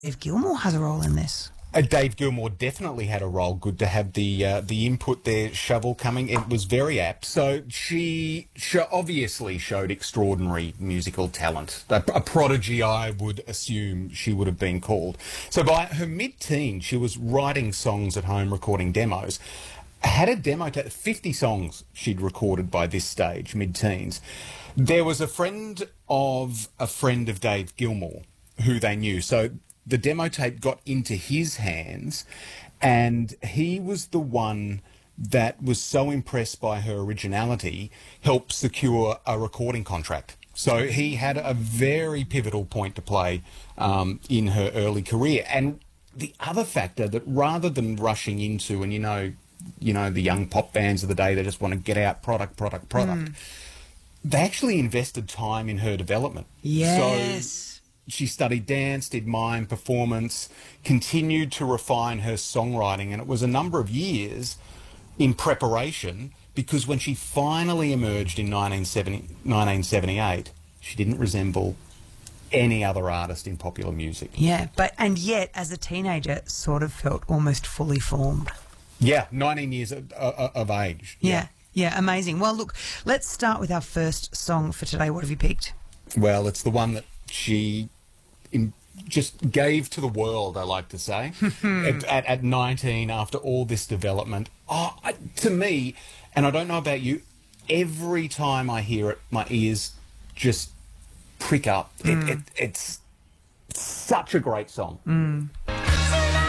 Dave Gilmour has a role in this. Dave Gilmour definitely had a role. Good to have the input there, Shovel coming. It was very apt. So she obviously showed extraordinary musical talent. A prodigy, I would assume she would have been called. So by her mid-teen, she was writing songs at home, recording demos. Had a demo to 50 songs she'd recorded by this stage, mid-teens. There was a friend of Dave Gilmour who they knew. So the demo tape got into his hands, and he was the one that was so impressed by her originality, helped secure a recording contract. So he had a very pivotal point to play in her early career. And the other factor that rather than rushing into, and you know the young pop bands of the day, they just want to get out product. They actually invested time in her development. Yes. So she studied dance, did mime, performance, continued to refine her songwriting, and it was a number of years in preparation, because when she finally emerged in 1978, she didn't resemble any other artist in popular music. Yeah, and yet as a teenager sort of felt almost fully formed. Yeah, 19 years of age. Yeah, amazing. Well, look, let's start with our first song for today. What have you picked? Well, it's the one that she just gave to the world, I like to say, at 19, after all this development. To me, and I don't know about you, every time I hear it, my ears just prick up. It's such a great song.